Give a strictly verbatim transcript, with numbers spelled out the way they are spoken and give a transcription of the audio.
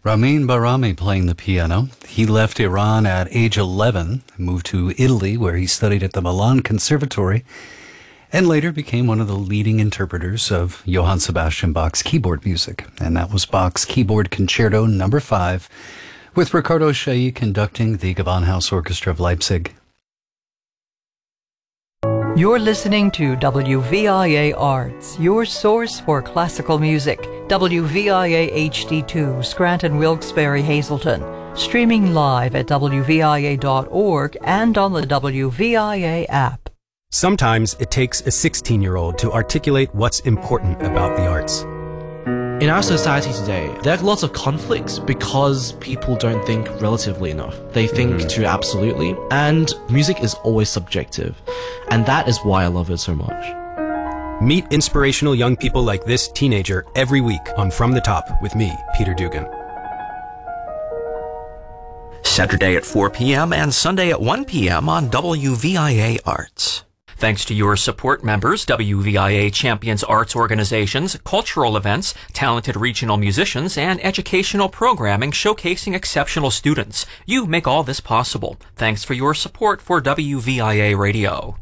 Ramin Barami playing the piano. He left Iran at age eleven, moved to Italy where he studied at the Milan Conservatory, and later became one of the leading interpreters of Johann Sebastian Bach's keyboard music. And that was Bach's Keyboard Concerto number five, with Ricardo Chailly conducting the Gewandhaus Orchestra of Leipzig. You're listening to W V I A Arts, your source for classical music. W V I A H D two, Scranton, Wilkes-Barre, Hazleton. Streaming live at W V I A dot org and on the W V I A app. Sometimes it takes a sixteen-year-old to articulate what's important about the arts. In our society today, there are lots of conflicts because people don't think relatively enough. They think mm. too absolutely, and music is always subjective. And that is why I love it so much. Meet inspirational young people like this teenager every week on From the Top with me, Peter Dugan. Saturday at four p.m. and Sunday at one p.m. on W V I A Arts. Thanks to your support members, W V I A champions arts organizations, cultural events, talented regional musicians, and educational programming showcasing exceptional students. You make all this possible. Thanks for your support for W V I A Radio.